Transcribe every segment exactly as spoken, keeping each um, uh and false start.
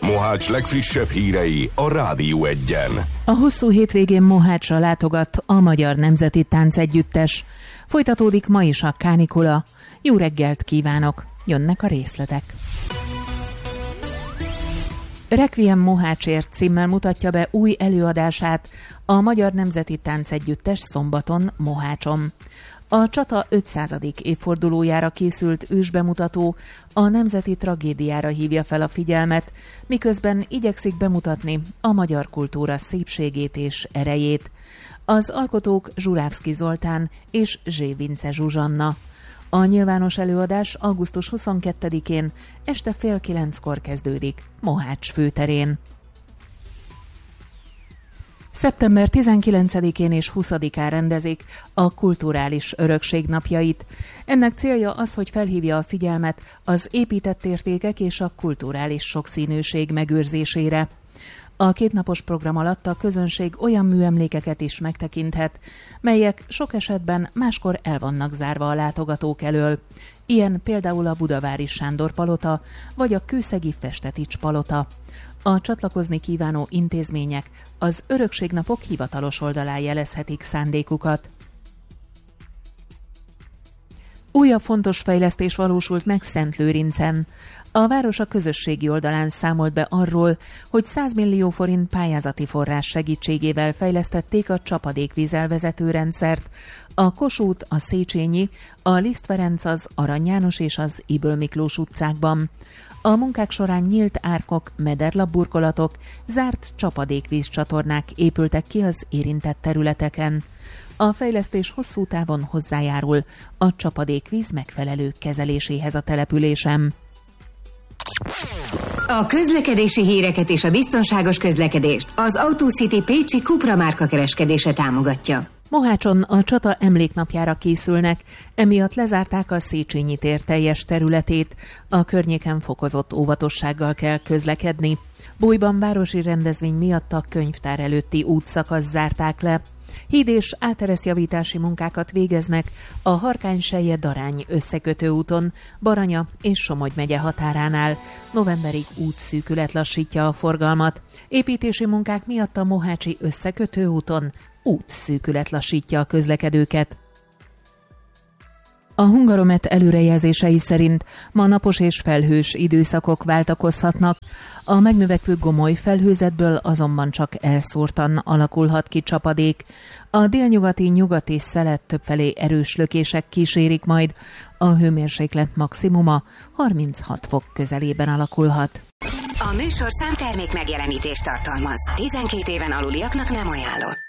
Mohács legfrissebb hírei a Rádió Egyen. A hosszú hétvégén Mohácsra látogat a Magyar Nemzeti Táncegyüttes. Folytatódik ma is a kánikula. Jó reggelt kívánok! Jönnek a részletek. Requiem Mohácsért címmel mutatja be új előadását a Magyar Nemzeti Táncegyüttes szombaton Mohácson. A csata ötszázadik évfordulójára készült ősbemutató a nemzeti tragédiára hívja fel a figyelmet, miközben igyekszik bemutatni a magyar kultúra szépségét és erejét. Az alkotók Zsurávszky Zoltán és Zsé Vince Zsuzsanna. A nyilvános előadás augusztus huszonkettedikén este fél kilenckor kezdődik Mohács főterén. szeptember tizenkilencedikén és huszadikán rendezik a kulturális örökség napjait. Ennek célja az, hogy felhívja a figyelmet az épített értékek és a kulturális sokszínűség megőrzésére. A kétnapos program alatt a közönség olyan műemlékeket is megtekinthet, melyek sok esetben máskor el vannak zárva a látogatók elől. Ilyen például a budavári Sándor palota vagy a kőszegi Festetics palota. A csatlakozni kívánó intézmények az örökségnapok hivatalos oldalán jelezhetik szándékukat. Újabb fontos fejlesztés valósult meg Szentlőrincen. A város a közösségi oldalán számolt be arról, hogy száz millió forint pályázati forrás segítségével fejlesztették a csapadékvízelvezető rendszert, a Kossuth, a Széchenyi, a Liszt Ferenc, az Arany János és az Ybl Miklós utcákban. A munkák során nyílt árkok, mederlapburkolatok, zárt csapadékvízcsatornák épültek ki az érintett területeken. A fejlesztés hosszú távon hozzájárul a csapadékvíz megfelelő kezeléséhez a településen. A közlekedési híreket és a biztonságos közlekedést az AutoCity Pécsi Cupra márka kereskedése támogatja. Mohácson a csata emléknapjára készülnek, emiatt lezárták a Széchenyi tér teljes területét, a környéken fokozott óvatossággal kell közlekedni. Bújban városi rendezvény miatt a könyvtár előtti útszakasz zárták le. Híd és átereszjavítási munkákat végeznek a Harkány-Selje-Darány összekötő úton, Baranya és Somogy megye határánál. Novemberig útszűkület lassítja a forgalmat. Építési munkák miatt a mohácsi összekötő úton útszűkület lassítja a közlekedőket. A Hungaromet előrejelzései szerint ma napos és felhős időszakok váltakozhatnak, a megnövekvő gomoly felhőzetből azonban csak elszórtan alakulhat ki csapadék. A délnyugati, nyugati szelet többfelé erős lökések kísérik majd, a hőmérséklet maximuma harminchat fok közelében alakulhat. A műsorszám termék megjelenítést tartalmaz. tizenkét éven aluliaknak nem ajánlott.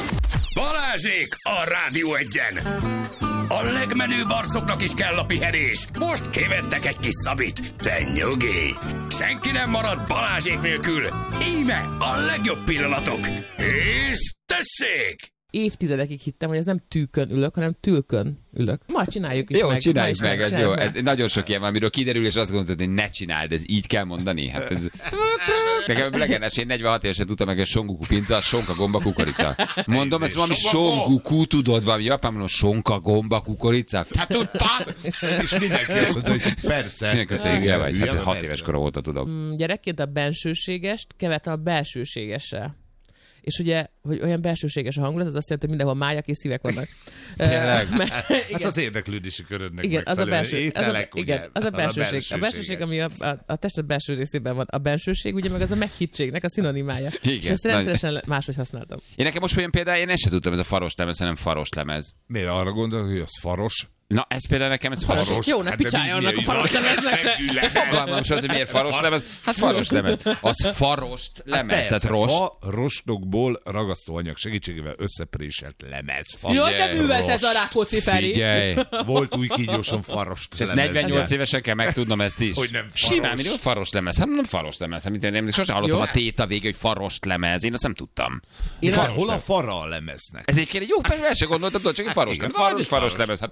Balázsék a Rádió Egyen! A legmenőbb arcoknak is kell a pihenés. Most kivettek egy kis szabit. De nyugi! Senki nem marad Balázsék nélkül. Íme a legjobb pillanatok. És tessék! Évtizedekig hittem, hogy ez nem tűkön ülök, hanem tülkön ülök. Ma csináljuk is jó, meg. Jó, csináljuk meg, meg ez jó. Ez nagyon sok ilyen van, amiről kiderül, és azt gondolod, hogy ne csináld, ez így kell mondani. Hát ez... Nekem legendás, én negyvenhat évesen tudtam meg, hogy songuku pinca, a sonka gomba kukorica. Mondom, ez valami songuku, tudod, valami japán mondom, sonka gomba kukorica. Hát tudtam! És mindenki azt mondta, hogy persze. Mindenki, igen, vagy, hát hat éves korom óta tudom. Mm, gyerekként a bensőségest kevet a belsőségessel. És ugye, hogy olyan belsőséges a hangulat, az azt jelenti, hogy mindenhol májak és szívek vannak. Tényleg? Mert, hát az érdeklődési körödnek igen, az a belső, ételek, az a, igen, az a belsőség. A belsőség, ami a, a, a tested belső részében van. A bensőség, ugye meg az a meghitségnek a szinonimája. Igen, és ezt rendszeresen nagy... máshogy használtam. Én nekem most olyan például, én ezt sem tudtam, ez a faros lemez, hanem faros lemez. Miért arra gondolod, hogy az faros? Na, ez például nekem ez faros. faros. Jó, ne hát picsáljanak a faros lemeznek. Fogalmam sem, hogy miért faros lemez. Hát faros lemez. Az farost lemez, tehát rost. Farostokból ragasztóanyag segítségével összepréselt lemez. Jó, de művelt ez a Rákóczi Feri. Figyelj. Volt új kígyóson farost és lemez. negyvennyolc évesen kell megtudnom ezt is. Hogy nem faros. Simán, mindig faros lemez. Hát nem faros lemez. Hát, én sosem hallottam a téta vége, hogy farost lemez. Én azt nem tudtam. Far, hol a fara a lemeznek? Ez egy jó, persze, el sem gondoltam, csak egy faros lemez. Faros lemez. Hát sok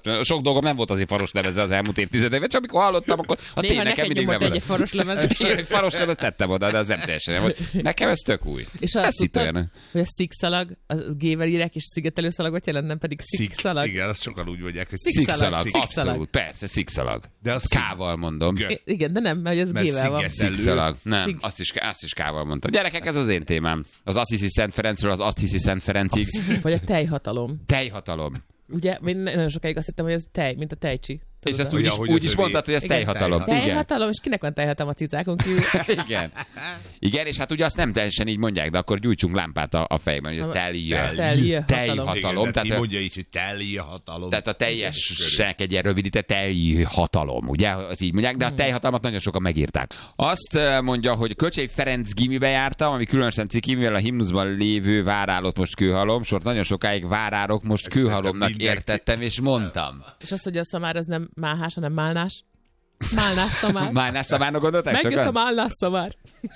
dolgom nem volt azért faros lemezre az elmúlt évtizedekben, csak amikor hallottam, akkor a néha nekem mindig nem volt. Egy faros lemez. Egy faros lemez tettem oda, de az nem teljesen nem volt. Nekem ez tök új. És azt tudtad, hogy a szikszalag, az G-vel írják, és szigetelő szalagot jelent, nem pedig szikszalag. Igen, azt sokan úgy mondják, hogy szikszalag. Abszolút, persze, szikszalag. De az K-val mondom. Igen, de nem, mert ez G-vel van. Szikszalag. Nem, azt is, azt is K-val mondtam. Gyerekek, ez az én témám. Az azt hiszi Szent Ferencről, az azt hiszi Szent Ferencig. Vagy a tejhatalom. Tejhatalom. Ugye, én nagyon sokáig azt hittem, hogy ez tej, mint a tejcsi. És ezt úgy is, úgy is mondtad, hogy ez tejhatalom. Tejhatalom, és kinek van tejhatalom a cicákon kívül? Igen. Igen, és hát ugye azt nem teljesen így mondják, de akkor gyújtsunk lámpát a, a fejben, hogy ez telje. Tejhatalom. Tehát ki mondja így, hogy tejhatalom. Tehát a teljesnek egy ilyen rövidített tejhatalom, ugye? Az így mondják, de a tejhatalmat nagyon sokan megírták. Azt mondja, hogy Kölcsei Ferenc gimibe jártam, ami különösen ciki, mivel a himnuszban lévő várálott most kőhalom, sort nagyon sokáig várárok, most kőhalomnak értettem, és mondtam. És azt, hogy a szamár az nem máhás, hanem málnás. Málnás szamár. Málnás szamárnak gondolták? Megjött a málnás szamár.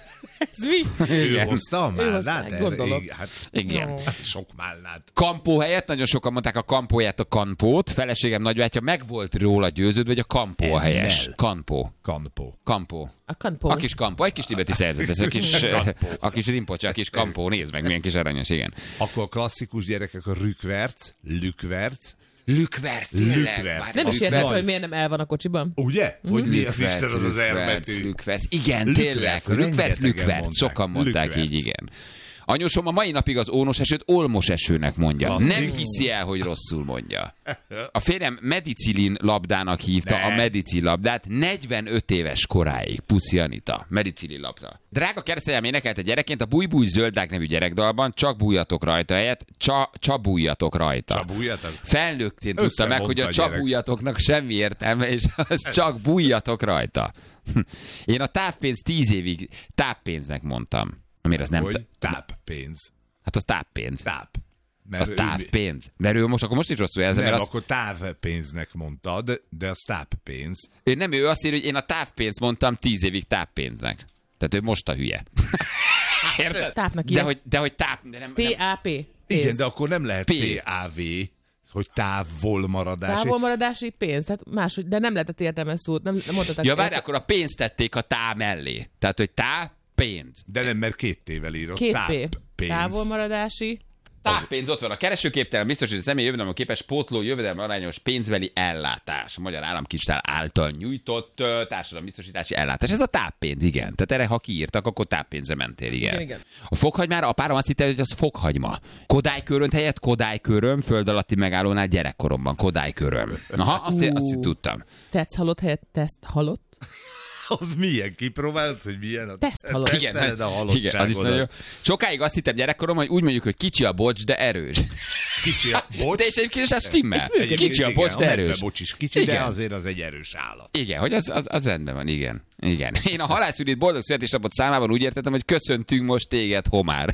Ez mi? Ő hozta a málnát? Gondolom. Hát, igen. Oh. Sok málnát. Kampó helyett, nagyon sokan mondták a kampóját, a kampót. Feleségem nagybátyja meg volt róla győződve, hogy a kampó a helyes. Kampó. Kampó. Kampó. A kampó. A kis kampó. Egy kis tibeti szerzet. Ez a kis, a kis rimpocsa, a kis kampó. Nézd meg, milyen kis aranyos, igen. Akkor a klasszikus gyerekek a rükverc, lükverc. Lükverc, tényleg. Nem is értem, hogy miért nem el van a kocsiban. Ugye? Hogy mi az Isten az az elmetű. Lükverc, igen, tényleg. Lükverc, lükverc. Sokan mondták így, igen. Anyósom a mai napig az ónos esőt olmos esőnek mondja. Klasszik. Nem hiszi el, hogy rosszul mondja. A férjem medicilin labdának hívta ne. a medicin labdát negyvenöt éves koráig. Puszi Anita. Medicilin labda. Drága keresztanyám énekelte gyerekként a Búj-búj zöldák nevű gyerekdalban, csak bújjatok rajta helyett, csa, csabújjatok rajta. Csabújjatok? Felnőttén tudta meg, hogy a, a csabújjatoknak semmi értelme, és az csak bújjatok rajta. Én a távpénz tíz évig távpénznek mondtam. Amire az nem... Hogy táppénz. Hát az táppénz. Táp. Az távpénz. Mert ő most, akkor most is rosszul jelzem. Nem, mert az... akkor távpénznek mondtad, de az táppénz. Ő nem, ő azt írja, hogy én a távpénzt mondtam tíz évig táppénznek. Tehát ő most a hülye. Érted? Tápnak de hogy, de hogy táp... De nem, T A P. Igen, de akkor nem lehet T A V, hogy távolmaradási. Távolmaradási pénz, tehát máshogy, de nem lehetett értelmes szót. Nem, nem mondtad, ja, várj, akkor a pénzt tették a tá mellé. Tehát, hogy tá pénz. De nem, mert két tével írott. Két P. Távolmaradási. Táppénz, ott van a keresőképtelen, biztos, hogy a személy jövedelem képes pótló jövedelem arányos pénzbeli ellátás. A Magyar Államkincstár által nyújtott uh, társadalombiztosítási ellátás. Ez a táppénz, igen. Tehát erre, ha kiírtak, akkor táppénzre mentél, igen. igen, igen. A fokhagymára a párom azt hitte, hogy az fokhagyma. Kodálykörönt helyett Kodályköröm, föld alatti megállónál gyerekkoromban. Kodályköröm. Aha, azt, én, azt tudtam. Tetsz halott helyett teszt halott. Az milyen? Kipróbálod, hogy milyen? A teszt halott. Igen, a igen, az is nagyon. Sokáig azt hittem gyerekkorom, hogy úgy mondjuk, hogy kicsi a bocs, de erős. Kicsi a bocs? De és egyébként is az stimmel. Kicsi a bocs, de erős. A bocs is kicsi, igen. De azért az egy erős állat. Igen, hogy az, az, az rendben van, igen. Igen. Én a halászürit boldog születésnapot számában úgy értettem, hogy köszöntünk most téged, homár.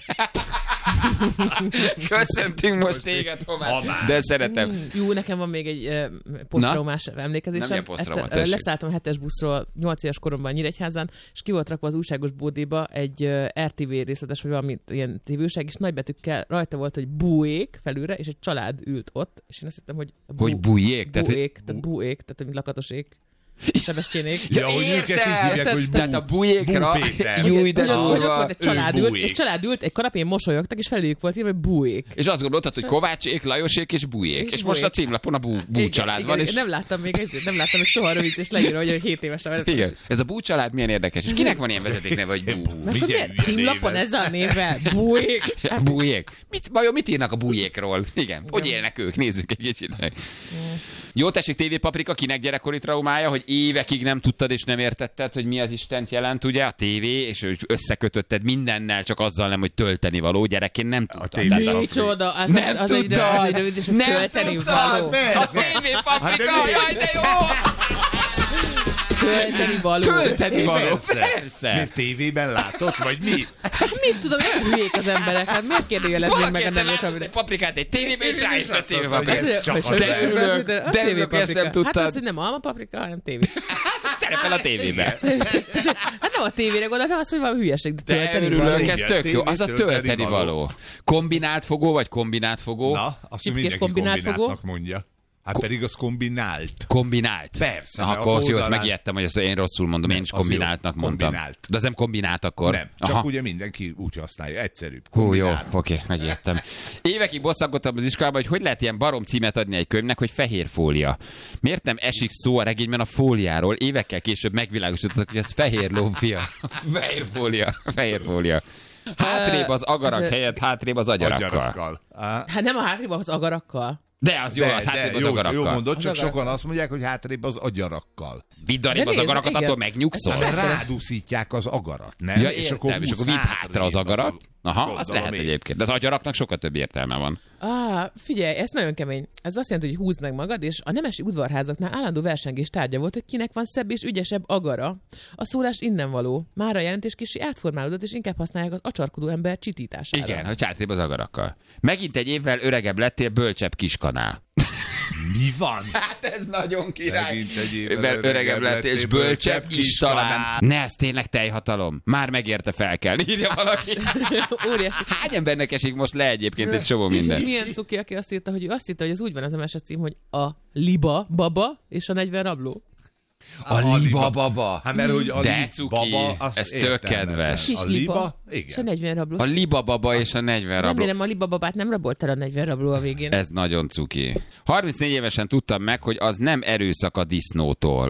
Köszöntünk most téged, homár. De szeretem. Jó, nekem van még egy uh, posztraumás emlékezésem. Egyszer, leszálltam a hetes buszról nyolc éves koromban Nyíregyházán, és ki volt rakva az újságos bódéba egy uh, er té vé részletes, vagy valami ilyen tévéújság, és nagybetűkkel rajta volt, hogy búék felülre, és egy család ült ott, és én azt hittem, hogy bú, hogy bújék? Tehát, búék, tehát búék, tehát mint lakatosék. Sebescsénék. Ja, hogy őket hívják, hogy bú, tehát a bújékra. Jó, de ott volt egy család ült, és család ült, egy kanapén mosolyogtak, és felőjük volt írva, hogy bújék. És azt gondoltad, hogy Kovácsék, Lajosék és bújék. És, és most a címlapon a bú, bú család igen, van. Igen, és... nem láttam még ezért, nem láttam még soha rövid, és leírva, hogy hét évesen. Igen. Ez a bú család milyen érdekes. És kinek van ilyen vezetékneve, hogy bú? Címlapon ezzel a névvel. Bújék. Bújék. Mit, vajon mit írnak a bújékról? Igen. Hogy élnek ők? Nézzük egy kicsit meg. Jó, tessék, tévépaprika, kinek gyerekkori traumája, hogy évekig nem tudtad és nem értetted, hogy mi az Istent jelent, ugye, a tévé, és hogy összekötötted mindennel, csak azzal nem, hogy tölteni való, gyerekként nem tudtad. A tévé csoda, az, nem az, egy, az egy rövid, és tölteni való. A tévépaprika, jaj, de jó! Tölteni való. Tölteni való, persze. Miért tévében látott, vagy mi? Hát mit tudom, hogy hülyék az emberek, hát miért kérdőjeleznék meg a nevét? Egy paprikát egy tévében, és rájött a tévépaprika. De ülök, de ülök, ezt nem tudtad. Hát az, hogy nem alma paprika, hanem tévé. Hát szerepel a tévében. Hát nem a tévére gondoltam, azt, hogy valami hülyeség. De örülök, ez tök jó. Az a tölteni való. Kombinált fogó, vagy kombinált fogó? Na, azt mindenki kombinátnak mondja. Hát pedig az kombinált. Kombinált? Persze. Aha, akkor az jó, azt megijedtem, hogy azt én rosszul mondom, nem, én is kombináltnak mondtam. Kombinált. De az nem kombinált akkor? Nem, csak Aha. ugye mindenki úgy használja, egyszerűbb. Hú, jó, oké, megijedtem. Évekig bosszankodtam az iskolában, hogy hogy lehet ilyen barom címet adni egy könyvnek, hogy fehér fólia. Miért nem esik szó a regényben a fóliáról? Évekkel később megvilágosítottak, hogy ez fehér lófia. Fehér fólia, fehér fólia. Hátrébb az agarak ez helyett, hátrébb az agyarakkal. agyarakkal. Hát nem a hátrébb az agarakkal. De az jó, de, az hátrébb az jó, agarakkal. Jó mondod, az csak agarakkal. sokan azt mondják, hogy hátrébb az agyarakkal. Vidd arrébb az agarakat, igen. Attól megnyugszol. Rádúszítják az agarat, nem? Ja, és akkor, és akkor vidd hátra az agarat. Aha, az lehet még. Egyébként. De az agyaraknak sokkal több értelme van. Ah, figyelj, ez nagyon kemény. Ez azt jelenti, hogy húzd meg magad, és a nemesi udvarházaknál állandó versengés tárgya volt, hogy kinek van szebb és ügyesebb agara. A szólás innen való. Már a jelentés kicsi átformálódott, és inkább használják az acsarkodó ember csitítására. Igen, hogy hátrébb az agarakkal. Megint egy évvel öregebb lettél, bölcsebb kiskanál. Mi van? Hát ez nagyon király. Megint egy évvel öregebb, öregebb lettél, és bölcsebb is talán. Ne, ez tényleg teljhatalom. Már megérte fel kell. Írja valaki. Óriási. Hány embernek esik most le egyébként egy csomó minden? És milyen cuki, aki azt írta, hogy ő azt írta, hogy az úgy van az a mesecím, hogy a liba baba és a negyven rabló. A, a liba baba. Hát mert hogy a de cuki, baba, ez tök kedves. Kis a liba, liba, igen. és a negyven rabló. A liba baba és a negyven rabló. Remélem a liba babát nem rabolt el a negyven rabló a végén. Ez nagyon cuki. harmincnégy évesen tudtam meg, hogy az nem erőszak a disznótól.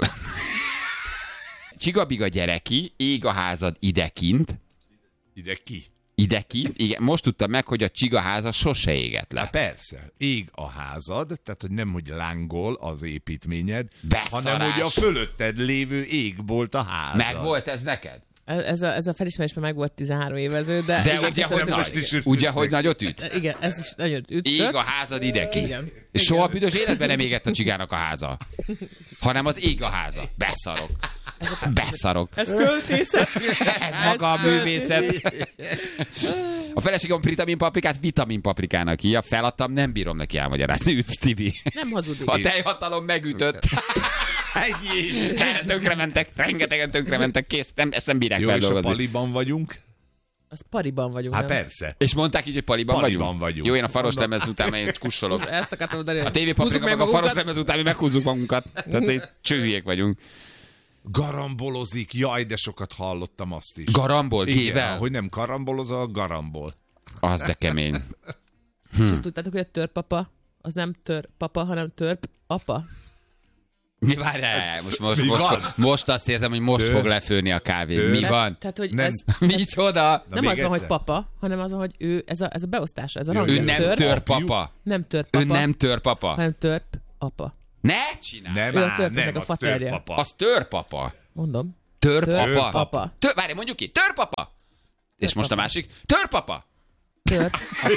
Csigabiga gyereki, ég a házad idekint. Ide ki? Idekint, igen. Most tudtam meg, hogy a csigaháza sose égett le. Hát persze, ég a házad, tehát hogy nem, hogy lángol az építményed, Beszarás. hanem, hogy a fölötted lévő égbolt a házad. Meg volt ez neked? Ez a, ez a felismerés már meg volt tizenhárom évező, de... De igen, ugye, hogy, nagy, is ugye hogy nagyot üt? Igen, ez is nagyon ütött. Ég a házad idekint. Igen. És soha büdös életben nem égett a csigának a háza. Hanem az ég a háza. Beszarok. Beszarok. Ez költészet. Ez maga a művészet. A feleségem vitaminpaprikát vitaminpaprikának hívja. Feladtam, nem bírom neki elmagyarázni. Üt, Tibi. Nem hazudik. A teljhatalom megütött. Tönkrementek, rengetegen tönkrementek, kész, nem, ezt nem bírják jó, feldolgozni. és a paliban vagyunk? Az pariban vagyunk. Hát nem? persze. És mondták így, hogy paliban, Paliban vagyunk? vagyunk. Jó, én a faros lemez után én kussolok. Ezt akartam mondani. A tévépaprika meg a faros lemez után mi meghúzzuk magunkat. Tehát így csőhülyék vagyunk. Garambolozik, jaj, de sokat hallottam azt is. Garambol, igen, gével? hogy nem karambolozol, garambol. Az de kemény. Hm. És azt tudtátok, hogy a törpapa, az nem törpapa, hanem törp apa? Mi várjál? Most, most, Mi most, van? most azt érzem, hogy most Tör. fog lefőni a kávé. Tör. Mi van? Tehát, hogy Nem. ez Micsoda? nem az van, egyszer. hogy papa, hanem az van, hogy ő, ez a, ez a beosztása, ez a Jó, rangja. Ő nem Törp, törpapa. Nem törpapa. Ő nem törpapa. hanem törp apa. Ne csinálj! Nem, Ő a á, törpnek nem, a az faterja. törpapa. Az törpapa. Mondom. Törpapa. Törpapa. Tör, várj, mondjuk ki. Törpapa. És most a másik. Törpapa. Törp.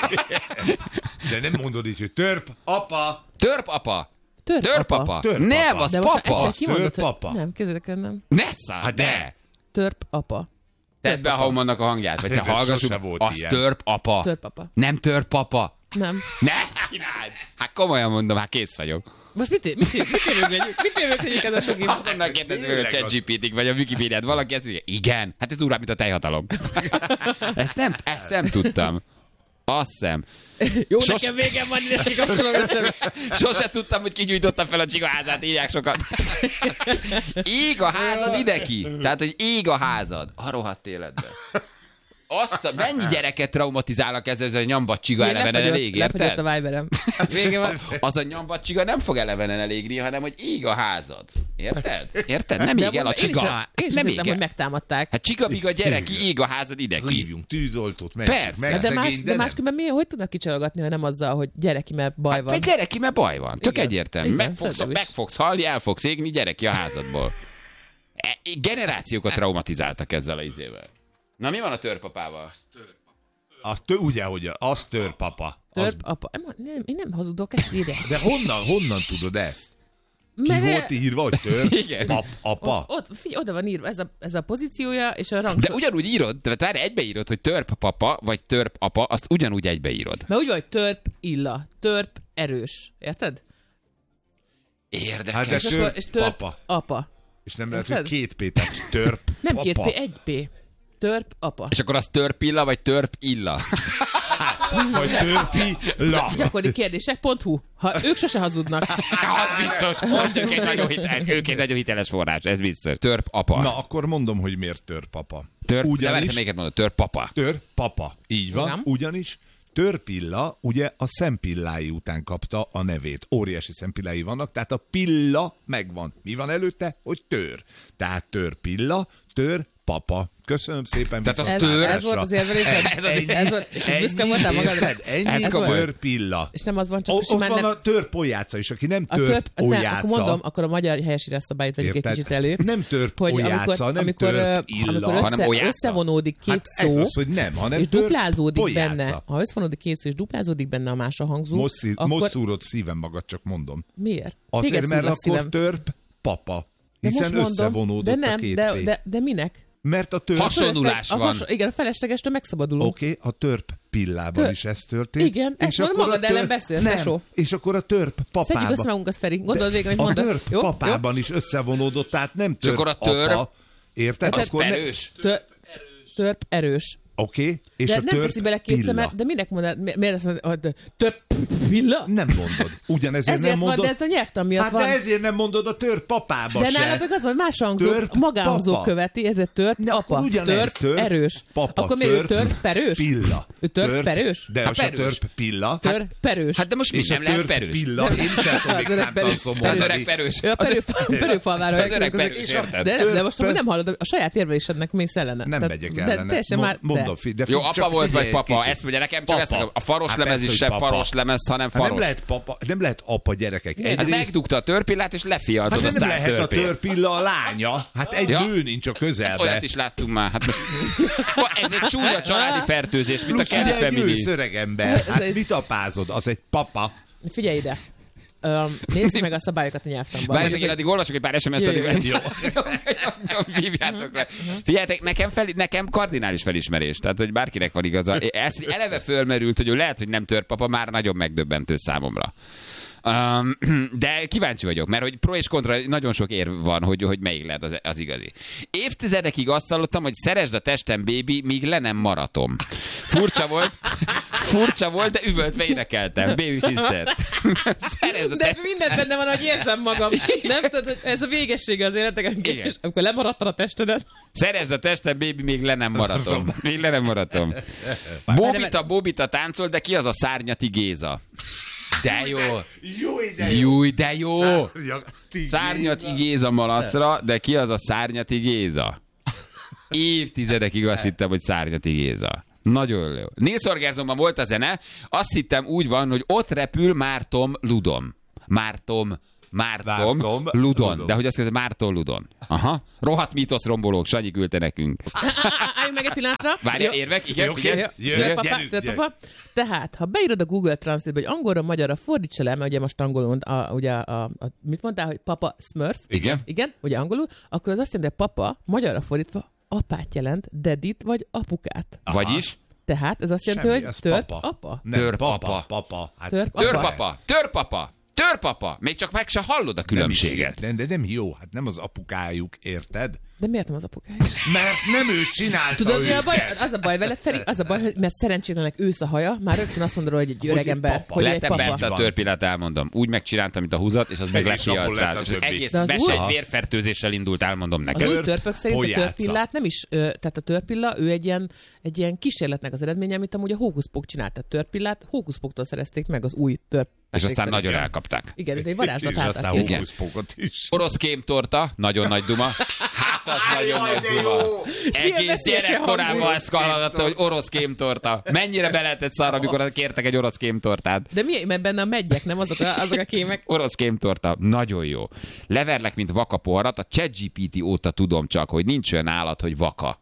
De nem mondod így, hogy törp, apa. Törpapa. Törp Törpapa. apa. Törpapa. Nem, az De most papa. egyszer kimondod, hogy... törpapa. Nem, kezdődök el, nem. Ne szár, Hát de. de. Törp apa. Tedd be a Haumannak a hangját, vagy te De hallgassuk. sose volt Az ilyen. törp apa. Törp apa. Nem törp apa. Nem. Ne csináld! Hát komolyan mondom, hát kész vagyok. Most mit, mit, mit érőgedjük? Mit érőgedjük ez a sok info? Azonnal kérdezzük, hogy a ChatGPT-t vagy a Wikipédiát valaki ezt mondja, igen, hát ez durvább, mint a teljhatalom. ezt, nem, ezt nem tudtam. Azt hiszem. Jó, Sos... nekem végem van, ezt kikapcsolom ezt nem. Sose tudtam, hogy kigyújtotta fel a csigaházát, írják sokat. Ég a házad ideki. Tehát, hogy ég a házad. A rohadt életben. Azt a, mennyi gyereket traumatizálnak ezzel, ez a nyambat csiga elevenen elég, Lefagyott érted? a Viberem. Vége van. Az a nyambat csiga nem fog elevenen elégni, hanem hogy ég a házad. Érted? Érted? Nem ég el a csiga. Én is Nem hittem, ég hogy el. megtámadták. Hát csigabiga gyereki, ég a házad ideki. Hívjunk tűzoltót, mentsük Persze. meg, De, más, szegény, de nem. máskülönben miért, hogy tudnak kicsalogatni, ha nem azzal, hogy gyereki, mert baj van. Hát gyereki, mert baj van. Tök Igen. egyértelmű. Igen, Meg fogsz, szerintem meg is. fogsz halni, el fogsz égni, gyereki a házadból. E, generációkat traumatizáltak ezzel a izével. Na mi van a törpapával? Az tő, ugye, hogy az törpapa. Az, Törp apa. Nem, nem, én nem hazudok, ezt írják. de honnan, honnan tudod ezt? Ki Mert- volt írva, hogy törp? Igen. Pap, apa? Ott, ott, figyelj, oda van írva, ez a, ez a pozíciója, és a rang. De ugyanúgy írod, de várj, egybeírod, hogy törp papa, vagy törp apa, azt ugyanúgy egybeírod. Mert úgy van, hogy törp illa, törp erős. Érted? Érdekes. Hát de És, akkor, törp, és törp apa. apa. És nem lehet, Érted? hogy két P, tehát törp, Nem papa. két P, egy P. Törp apa. És akkor az törp illa, vagy törp illa? vagy törpilla. Gyakori kérdések pont hu. Ha ők sose hazudnak. Az biztos. Az ők egy nagyon, hitel, ők egy nagyon hiteles forrás, ez biztos. Törp apa. Na, akkor mondom, hogy miért törpapa. Törp, ugyanis, de még mondod, törpapa. Törpapa. Így van, nem? Ugyanis törpilla ugye a szempillái után kapta a nevét. Óriási szempillái vannak, tehát a pilla megvan. Mi van előtte? Hogy tör. Tehát törpilla, tör, papa. Köszönöm szépen. Tehát az tör. Ez volt az érvelésed? Ez, ez, ez volt, és büszke voltál magadra? Ennyi törpilla. És nem az van, csak o, ott van nem... a törpolyáca is, aki nem törpolyáca. Akkor mondom, akkor a magyar helyesírás szabályt vegyük egy kicsit elő. Nem törpolyáca, nem törpilla, hanem össze, összevonódik két hát szó, ez az, hogy nem, hanem és duplázódik benne. Ha összevonódik két szó, és duplázódik benne a más a hangzó, most, szí, akkor... most szúrod szívem magad, csak mondom. Miért? Azért, mert akkor törp papa. Hiszen összevonódott a két de, de, de minek? Mert a törp... Hasonlulás van. Has, igen, a feleslegestől megszabadulunk. Oké, okay, a törp pillában Tör... is ez történt. Igen, és ezt magad törp... ellen beszélsz, nem, tesó. És akkor a törp papában... Szedjük össze magunkat, Feri. Gondolod végig, amit mondasz. A törp jó? papában jó? is összevonódott, tehát nem törp akkor a törp... apa. Érted? Az erős. Ne... Tör... Törp erős. Oké, okay, és de a nem teszi bele kétszer, mert, de minek mondod, miért azt mondod, hogy több pilla? Nem mondod. Ugyanezért ezért nem mondod. Van, de ez a nyelvtan miatt hát van. de ezért nem mondod a tör papába de se. De nála meg az, hogy más hangzó, magánhangzó követi, ezért törp, ne, apa, törp, törp, erős. Papa, akkor miért törp, perős? Pilla. Ő törp, perős? De az a törp pilla. Törp, perős. Hát de most mi nem lehet perős? Pilla, én sem tudnék számtalanszor mondani. Az öreg perős. Ő a perőfalvára. Az öreg perős, érted? De most nem hallod, a saját érvelésednek mész ellene. Nem megyek ellene. Mondom, jó, apa volt vagy papa, ezt mondja nekem, csak ezt a faros lemez is sem faros lemez, hanem faros. Nem lehet papa, nem lehet apa, gyerekek. Hát megdugta a törpillát, és lefialtod a száz törpét. Hát nem lehet a törpilla a lánya. Hát egy nő nincs a közelben. Olyat is láttunk már. Hát most... Ez egy csúnya családi fertőzés, mint a Kelly Family. Plusz egy öregember. Hát mit apázod? Az egy papa. Figyelj ide. Um, nézzük meg a szabályokat a nyelvtanban. Várjátok, én addig olvasok egy pár es em es-t, addig jó. Hívjátok le. Figyeljetek, nekem, fel, nekem kardinális felismerés, tehát hogy bárkinek van igaza. Ez eleve fölmerült, hogy lehet, hogy nem törpapa, már nagyon megdöbbentő számomra. Um, de kíváncsi vagyok, mert hogy pro és kontra nagyon sok érv van, hogy, hogy melyik lehet az, az igazi. Évtizedekig azt hallottam, hogy szeresd a testem, baby, míg le nem maratom. Furcsa volt, furcsa volt, de üvöltve énekeltem. Baby sister. De mindent benne van, hogy érzem magam. Nem tudod, hogy ez a végessége az életek, és amikor lemaradtad a testedet. Szeresd a testem, baby, még le nem maratom. Még le nem maratom. Bobita, Bobita táncol, de ki az a Szárnyati Géza? De jó. Júj, de jó. Szárnyati Géza malacra, de ki az a Szárnyati Géza? Évtizedekig azt hittem, hogy Szárnyati Géza. Nagyon jó. Nélszorgázomban volt a zene, azt hittem úgy van, hogy ott repül Mártom Ludon. Mártom Mártom, Mártom Ludon. Ludon. De hogy azt mondja, Márton Ludon. Aha. Rohadt mítosz rombolók, Sanyi küldte nekünk. Álljunk meg egy pillanatra. Várja, érvek? Igen, igen. Tehát, ha beírod a Google Translate-be, hogy angolra, magyarra fordítsa le, mert ugye most angolul, a, ugye a, a, mit mondtál, hogy papa Smurf. Igen. Igen, ugye angolul, akkor az azt jelenti, hogy papa, magyarra fordítva, apát jelent, dedit vagy apukát. Aha. Vagyis? Tehát ez azt jelenti, hogy törp apa. Törpapa. Papa. Törpapa. Törpapa. Törpapa! Még csak meg se hallod a különbséget. Nem, de nem jó, hát nem az apukájuk, érted? De miért nem az apukájuk? Mert nem ő csinálta. Tudod, mi a baj? Az a baj veled, Feri, az a baj, mert szerencsétlenek ősz a haja, már rögtön azt mondod, hogy egy öreg ember, hogy egy papa. Lettem bent a törpillát, elmondom. Úgy megcsináltam, mint a húzat, és az meg lefialcált. És egész mese egy vérfertőzéssel indult, elmondom neked. Az új törpök szerint a törpillát nem is, tehát a törpilla, ő egy ilyen, egy ilyen kísérletnek az eredménye, amit amúgy a Hókuszpók csinált. A törpillát Hókuszpóktól szerezték meg az új törp. És aztán nagyon elkapták. Igen, de egy varázslatát. Orosz kémtorta, nagyon nagy duma. Hát az nagyon nagy duma. Egész gyerekkorában ezt hallgatta, hogy orosz kémtorta. Mennyire be lehetett szarra, amikor kértek egy orosz kémtortát. De mi, mert benne a meggyek, nem azok a, azok a kémek? Orosz kémtorta, nagyon jó. Leverlek, mint vakapoharat, a ChatGPT óta tudom csak, hogy nincs olyan állat, hogy vaka.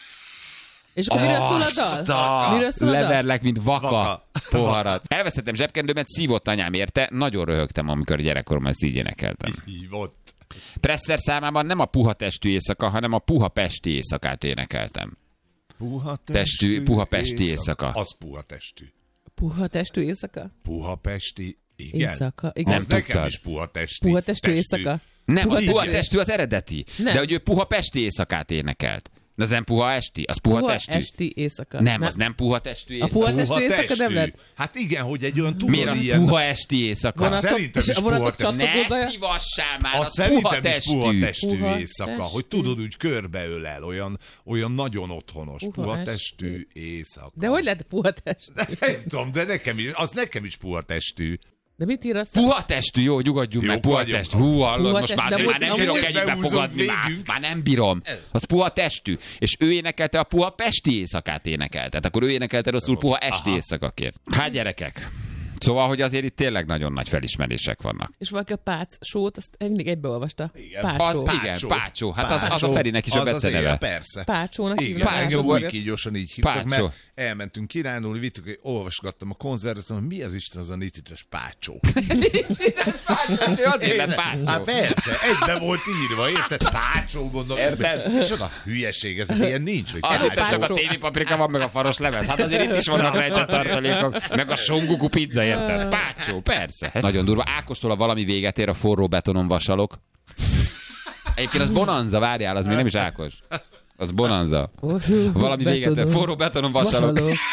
És akkor miről szól a dal? Miről szól a dal? Leverlek, mint vaka, vaka poharat. Elvesztettem zsebkendőmet, szívott anyám érte, nagyon röhögtem, amikor gyerekkoromban ezt így énekeltem. Hívott. Presser számában nem a puha testű éjszaka, hanem a puha pesti éjszakát énekeltem. Puha testű, testű puha pesti éjszaka. Az puha testű. Puha testű éjszaka? Puha pesti, igen. Éjszaka, igen. Az nem nekem tudtad. is puha testű. Puha testű éjszaka? Nem, puha az puha testű az eredeti. Nem. De hogy ő puha pesti éjszakát énekelt. De az nem puha esti? Az puha, puha testű? esti éjszaka. Nem, az nem puha testű éjszaka. A puha testű éjszaka nem lehet? Hát igen, hogy egy olyan tudod miért az ilyen... puha esti éjszaka? Hát szerintem is puha testű. Ne szívassál már, az puha testű. Az puha testű éjszaka, hogy tudod, úgy körbeölel, olyan, olyan nagyon otthonos. Puha, puha testű éjszaka. De hogy lehet puha testű? Nem tudom, de nekem is, az nekem is puha testű. De mit ír azt? Puha testű, jó, nyugodjunk jó, meg, puha testű. Hú, hallod, most már, már nem bírok egyikbe fogadni, már, már nem bírom. Az puha testű. És ő énekelte a puha pesti éjszakát énekelte. Tehát akkor ő énekelte rosszul puha esti éjszakaként. Hát gyerekek. Szóval, hogy azért itt tényleg nagyon nagy felismerések vannak. És valaki a Pác sót, azt mindig egybeolvasta. Igen. Pácsó. Az, igen, Pácsó. Hát az, az a Ferinek is a beceneve. Persze. Pácsónak hívnak. Engem új kígyósan így hívtak, Pácsó. Mert elmentünk királyulni, vittük, olvasgattam a konzervet, hogy mi az Isten az a nitites Pácsó? Nitites Pácsó, azért lett Pácsó. Hát persze, egybe volt írva, érted? Pácsó, mondom. Érted? Csak a hülyeség, ez ilyen nincs. Hogy azért csak a tévipaprika van, meg a faros lemez. Hát azért itt is vannak rejtett tartalékok, meg a songuku pizza, érted? Pácsó, persze. Nagyon durva. Ákostól a valami véget ér, a forró betonon vasalok. Egyébként az bonanza, várjál, az még nem is Ákos. Az bonanza. Valami véget ér, forró betonon vasalok.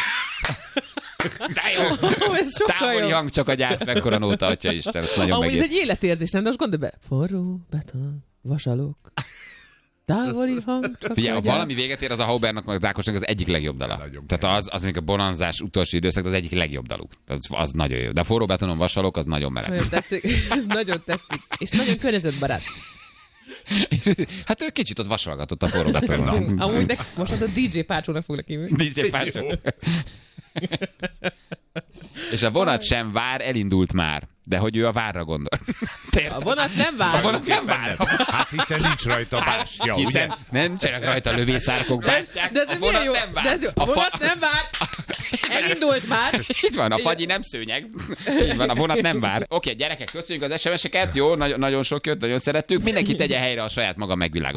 De jó. Távoli hang, csak a gyász, mekkora nóta, atya Isten. Ezt nagyon megér. Amúgy ez egy életérzés, nem? De most gondolj be. Forró betonon vasalok. Távoli hang, csak figyelj, a valami véget ér, az a Haubernak, meg az Ákosnak az egyik legjobb dala. Tehát az, az még a bonanzás utolsó időszak, az egyik legjobb daluk. Az, az nagyon jó. De a forró betonon vasalok, az nagyon meleg. Nagyon tetszik. Ez nagyon tetszik. És nagyon környezetbarát. Hát ő kicsit ott vasalgatott a forró betonon. Amúgy de most az a dé dzsé Pácsónak foglak hívni. dé dzsé Pácsó. És a vonat sem vár, elindult már. De hogy ő a várra gondol. A vonat nem vár. A vonat nem vár. Hát hiszen nincs rajta bástya, hiszen ugye? Nem csak rajta lövőszárkok bástyák. De ez a vonat jó. nem vár. De ez jó. A, a vonat fa... nem vár. Elindult már. Itt van, a fagyi nem szőnyeg. Így van, a vonat nem vár. Oké, gyerekek, köszönjük az es em es-eket. Jó, nagyon, nagyon sok jött, nagyon szerettük. Mindenki tegye helyre a saját maga megvilágosítását.